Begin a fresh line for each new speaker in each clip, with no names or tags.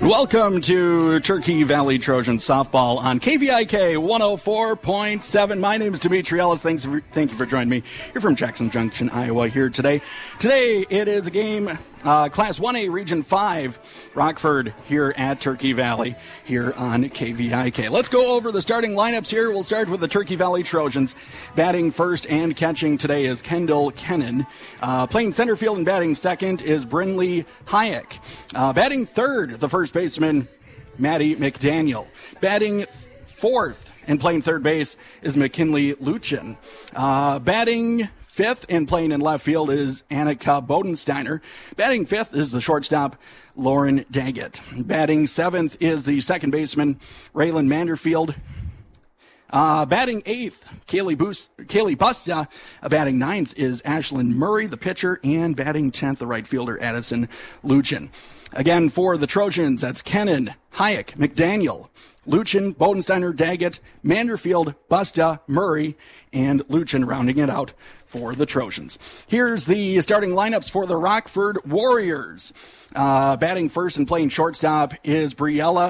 Welcome to Turkey Valley Trojan softball on KVIK 104.7. My name is Dimitri Ellis. Thank you for joining me. You're from Jackson Junction, Iowa here today. Today it is a game, Class 1A Region 5, Rockford here at Turkey Valley here on KVIK. Let's go over the starting lineups here. We'll start with the Turkey Valley Trojans. Batting first and catching today is Kendall Kennan. Playing center field and batting second is Brinley Hayek. Batting third, the first baseman, Maddie McDaniel. Batting fourth and playing third base is McKinley Luchin. Batting fifth and playing in left field is Annika Bodensteiner. Batting fifth is the shortstop, Lauren Daggett. Batting seventh is the second baseman, Raylan Manderfield. Batting eighth, Kaylee Busta. Batting ninth is Ashlyn Murray, the pitcher, and batting 10th, the right fielder, Addison Luchin. Again, for the Trojans, that's Kennan, Hayek, McDaniel, Luchin, Bodensteiner, Daggett, Manderfield, Busta, Murray, and Luchin rounding it out for the Trojans. Here's the starting lineups for the Rockford Warriors. Batting first and playing shortstop is Briella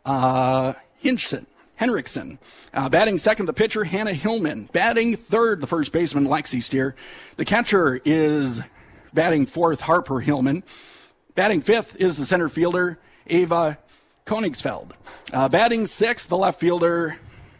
Henriksen. Batting second, the pitcher, Hannah Hillman. Batting third, the first baseman, Lexi Steer. The catcher is batting fourth, Harper Hillman. Batting fifth is the center fielder, Ava Koenigsfeld. Batting sixth, the left fielder,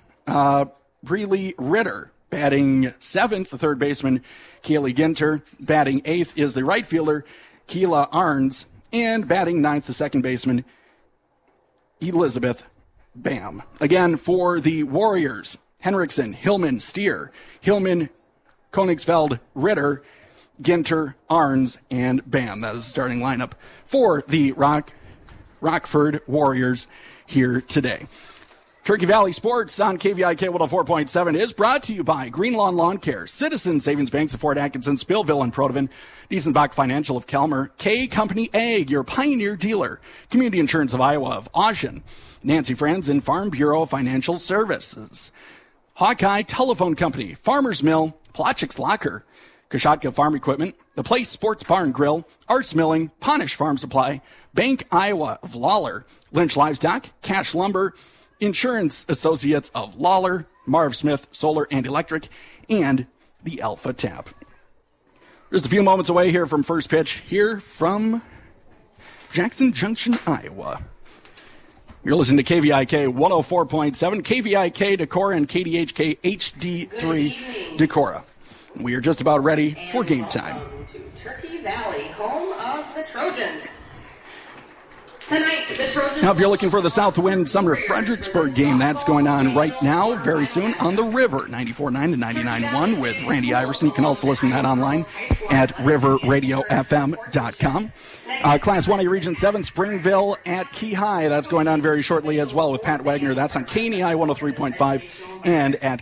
Breely Ritter. Batting seventh, the third baseman, Kaylee Ginter. Batting eighth is the right fielder, Keela Arns. And batting ninth, the second baseman, Elizabeth Bam. Again, for the Warriors, Henriksen, Hillman, Steer, Hillman, Koenigsfeld, Ritter, Ginter, Arns, and Bam. That is the starting lineup for the Rockford Warriors here today. Turkey Valley Sports on KVIK 104.7 is brought to you by Green Lawn Care, Citizen Savings Banks of Fort Atkinson, Spillville, and Protovan, Diesenbach Financial of Kelmer, K Company Ag, your pioneer dealer, Community Insurance of Iowa of Austin, Nancy Franz and Farm Bureau Financial Services, Hawkeye Telephone Company, Farmers Mill, Plotchik's Locker, Kashatka Farm Equipment, The Place Sports Bar and Grill, Arts Milling, Ponish Farm Supply, Bank Iowa of Lawler, Lynch Livestock, Cash Lumber, Insurance Associates of Lawler, Marv Smith Solar and Electric, and the Alpha Tap. Just a few moments away here from first pitch here from Jackson Junction, Iowa. You're listening to KVIK 104.7, KVIK Decorah, and KDHK HD3 Decorah. We are just about ready for game time.
Welcome to Turkey Valley, home of the Trojans. Tonight, the Trojans.
Now, if you're looking for the Southwind Sumner Fredericksburg game, that's going on right now, very soon, on the River, 94.9 to 99.1 with Randy Iverson. You can also listen to that online at riverradiofm.com. Class 1A Region 7, Springville at Key High. That's going on very shortly as well with Pat Wagner. That's on KNEI 103.5 and at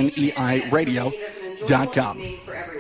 KNEIradio.com.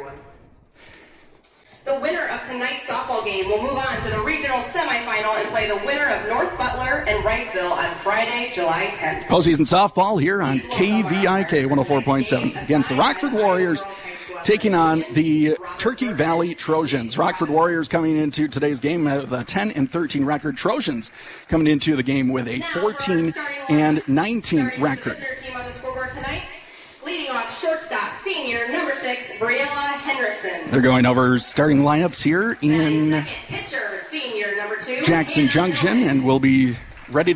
The winner of tonight's softball game will move on to the regional semifinal and play the winner of North Butler and Riceville on Friday, July 10th.
Postseason softball here on KVIK 104.7 against the Rockford Warriors, taking on the Turkey Valley Trojans. Rockford Warriors coming into today's game with a 10-13 record. Trojans coming into the game with a 14-19 record.
Leading off shortstop, senior number 6, Briella Henriksen.
They're going over starting lineups here in
pitcher, senior number 2,
Jackson Junction, and we'll be ready to